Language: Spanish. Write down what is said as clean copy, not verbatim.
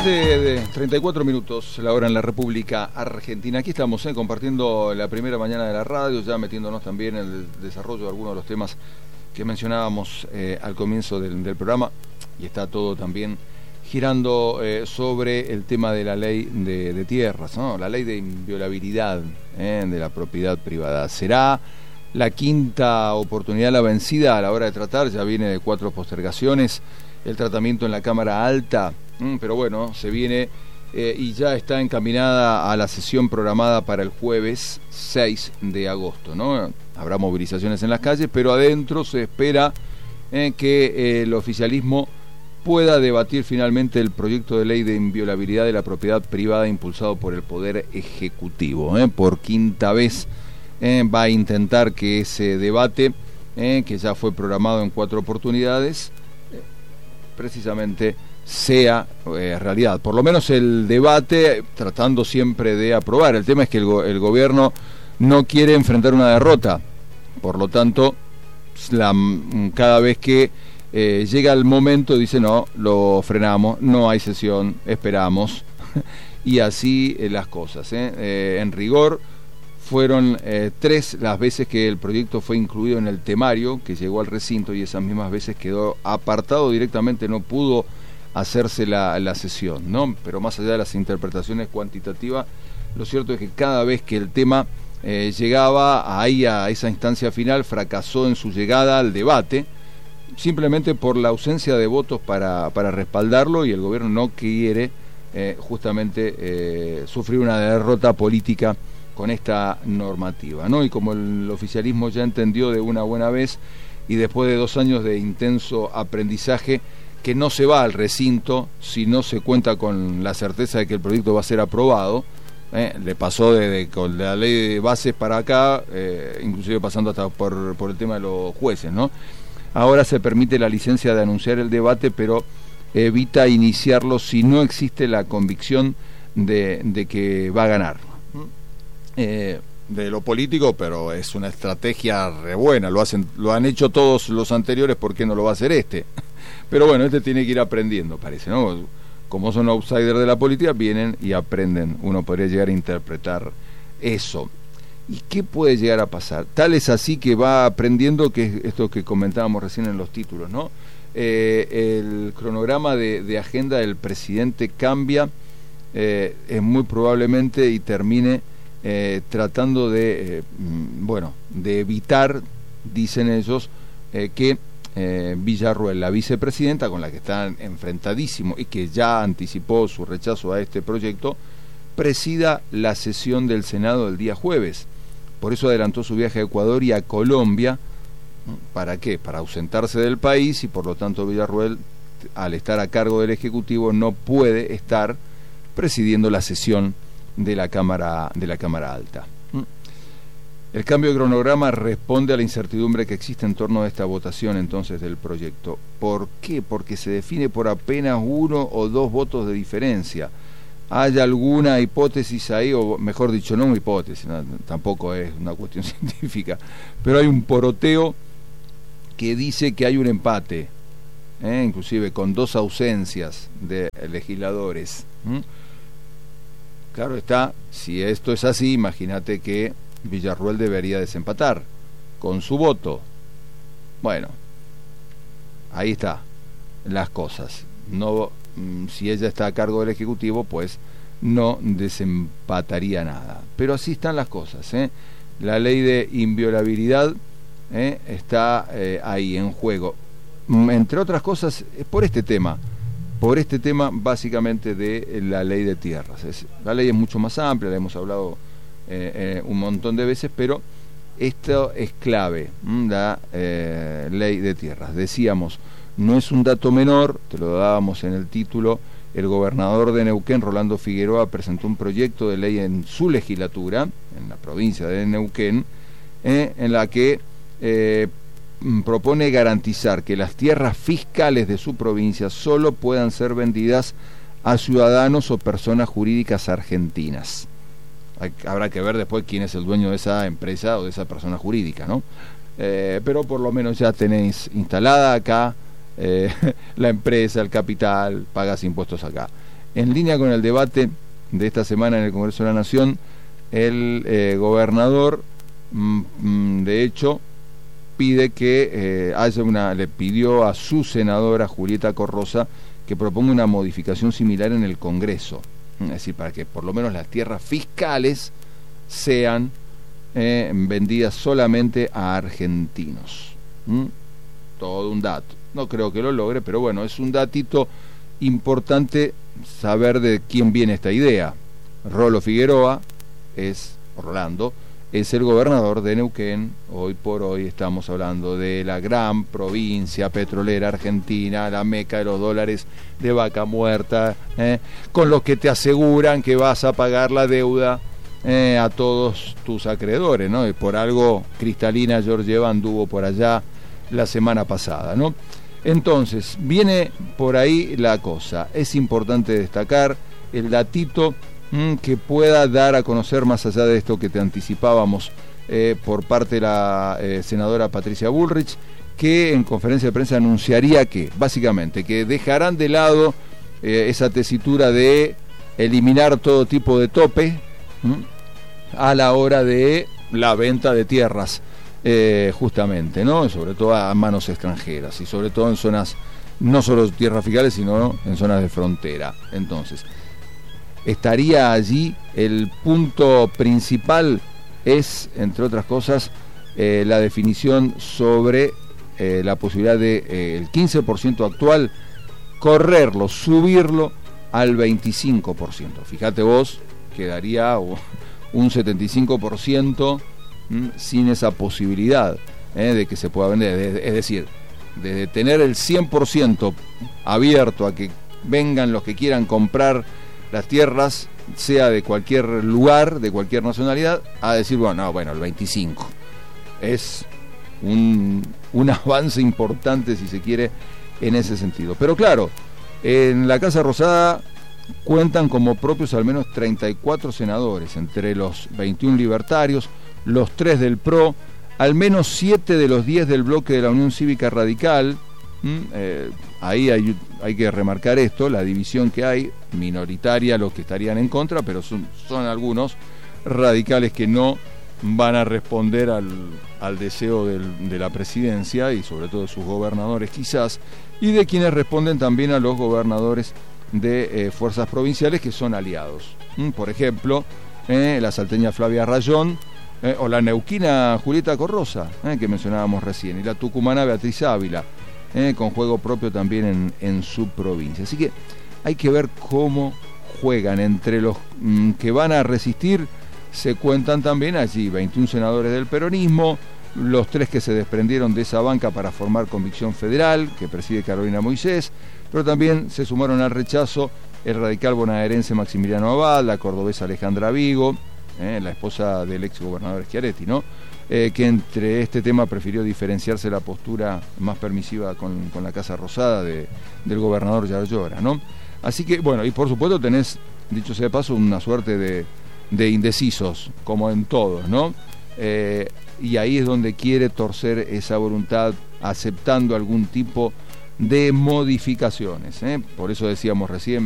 de 34 minutos la hora en la República Argentina. Aquí estamos compartiendo la primera mañana de la radio, ya metiéndonos también en el desarrollo de algunos de los temas que mencionábamos al comienzo del programa, y está todo también girando sobre el tema de la ley de tierras, ¿no? La ley de inviolabilidad de la propiedad privada. ¿Será la quinta oportunidad la vencida a la hora de tratar? Ya viene de 4 postergaciones el tratamiento en la Cámara Alta, pero bueno, se viene y ya está encaminada a la sesión programada para el jueves 6 de agosto, ¿no? Habrá movilizaciones en las calles, pero adentro se espera que el oficialismo pueda debatir finalmente el proyecto de ley de inviolabilidad de la propiedad privada impulsado por el Poder Ejecutivo. Por quinta vez va a intentar que ese debate, que ya fue programado en 4 oportunidades, precisamente sea realidad. Por lo menos el debate, tratando siempre de aprobar. El tema es que el gobierno no quiere enfrentar una derrota. Por lo tanto, cada vez que llega el momento, dice no, lo frenamos, no hay sesión, esperamos. Y así las cosas. En rigor, fueron 3 las veces que el proyecto fue incluido en el temario que llegó al recinto, y esas mismas veces quedó apartado directamente, no pudo hacerse la sesión, ¿no? Pero más allá de las interpretaciones cuantitativas, lo cierto es que cada vez que el tema llegaba ahí a esa instancia final, fracasó en su llegada al debate, simplemente por la ausencia de votos para respaldarlo, y el gobierno no quiere justamente sufrir una derrota política con esta normativa, ¿no? Y como el oficialismo ya entendió de una buena vez, y después de 2 años de intenso aprendizaje, que no se va al recinto si no se cuenta con la certeza de que el proyecto va a ser aprobado, le pasó con la ley de bases para acá, inclusive pasando hasta por el tema de los jueces, ¿no? Ahora se permite la licencia de anunciar el debate, pero evita iniciarlo si no existe la convicción de que va a ganar. De lo político, pero es una estrategia re buena, lo han hecho todos los anteriores, ¿por qué no lo va a hacer este? Pero bueno, este tiene que ir aprendiendo, parece, ¿no? Como son outsiders de la política, vienen y aprenden. Uno podría llegar a interpretar eso. ¿Y qué puede llegar a pasar? Tal es así que va aprendiendo, que es esto que comentábamos recién en los títulos, ¿no? El cronograma de agenda del presidente cambia, es muy probablemente, y termine tratando de evitar, dicen ellos, que Villarruel, la vicepresidenta, con la que están enfrentadísimos y que ya anticipó su rechazo a este proyecto, presida la sesión del Senado el día jueves. Por eso adelantó su viaje a Ecuador y a Colombia. ¿Para qué? Para ausentarse del país, y por lo tanto Villarruel, al estar a cargo del Ejecutivo, no puede estar presidiendo la sesión de la Cámara Alta. El cambio de cronograma responde a la incertidumbre que existe en torno a esta votación entonces del proyecto. ¿Por qué? Porque se define por apenas 1 o 2 votos de diferencia. ¿Hay alguna hipótesis ahí? O mejor dicho, no una hipótesis, no, tampoco es una cuestión científica, pero hay un poroteo que dice que hay un empate, inclusive con 2 ausencias de legisladores. Claro está, si esto es así, imagínate que Villarruel debería desempatar con su voto. Bueno, ahí está las cosas. No, si ella está a cargo del Ejecutivo, pues no desempataría nada. Pero así están las cosas, La ley de inviolabilidad está ahí en juego. Entre otras cosas, por este tema básicamente de la ley de tierras. La ley es mucho más amplia, la hemos hablado un montón de veces, pero esto es clave, la ley de tierras. Decíamos, no es un dato menor, te lo dábamos en el título. El gobernador de Neuquén, Rolando Figueroa, presentó un proyecto de ley en su legislatura, en la provincia de Neuquén, en la que propone garantizar que las tierras fiscales de su provincia solo puedan ser vendidas a ciudadanos o personas jurídicas argentinas. Habrá que ver después quién es el dueño de esa empresa o de esa persona jurídica, ¿no? Pero por lo menos ya tenéis instalada acá la empresa, el capital, pagas impuestos acá. En línea con el debate de esta semana en el Congreso de la Nación, el gobernador, de hecho, pide que le pidió a su senadora Julieta Corrosa que proponga una modificación similar en el Congreso, es decir, para que por lo menos las tierras fiscales sean vendidas solamente a argentinos. Todo un dato. No creo que lo logre, pero bueno, es un datito importante saber de quién viene esta idea. Rolando Figueroa es el gobernador de Neuquén. Hoy por hoy estamos hablando de la gran provincia petrolera argentina, la meca de los dólares de vaca muerta, con los que te aseguran que vas a pagar la deuda a todos tus acreedores, ¿no? Y por algo Cristalina Georgieva anduvo por allá la semana pasada, ¿no? Entonces, viene por ahí la cosa. Es importante destacar el datito que pueda dar a conocer, más allá de esto que te anticipábamos por parte de la senadora Patricia Bullrich, que en conferencia de prensa anunciaría que, básicamente, que dejarán de lado esa tesitura de eliminar todo tipo de tope a la hora de la venta de tierras, justamente, ¿no? Sobre todo a manos extranjeras y sobre todo en zonas, no solo tierras fiscales, sino en zonas de frontera. Entonces, estaría allí el punto principal, es, entre otras cosas, la definición sobre la posibilidad de el 15% actual, correrlo, subirlo al 25%. Fíjate vos, quedaría un 75% sin esa posibilidad de que se pueda vender. Es decir, desde tener el 100% abierto a que vengan los que quieran comprar las tierras, sea de cualquier lugar, de cualquier nacionalidad, a decir, el 25%. Es un avance importante, si se quiere, en ese sentido. Pero claro, en la Casa Rosada cuentan como propios al menos 34 senadores, entre los 21 libertarios, los 3 del PRO, al menos 7 de los 10 del bloque de la Unión Cívica Radical. Ahí hay que remarcar esto, la división que hay, minoritaria los que estarían en contra, pero son algunos radicales que no van a responder al deseo de la presidencia y sobre todo de sus gobernadores quizás, y de quienes responden también a los gobernadores de fuerzas provinciales que son aliados. Por ejemplo, la salteña Flavia Rayón, o la neuquina Julieta Corrosa, que mencionábamos recién, y la tucumana Beatriz Ávila, con juego propio también en su provincia. Así que hay que ver cómo juegan. Entre los que van a resistir se cuentan también allí 21 senadores del peronismo, los 3 que se desprendieron de esa banca para formar Convicción Federal, que preside Carolina Moisés, pero también se sumaron al rechazo el radical bonaerense Maximiliano Abad, la cordobesa Alejandra Vigo, la esposa del ex gobernador Schiaretti, ¿no? Que entre este tema prefirió diferenciarse la postura más permisiva con la Casa Rosada del gobernador Yarlora, ¿no? Así que, y por supuesto tenés, dicho sea de paso, una suerte de indecisos, como en todos, ¿no? Y ahí es donde quiere torcer esa voluntad, aceptando algún tipo de modificaciones, Por eso decíamos recién,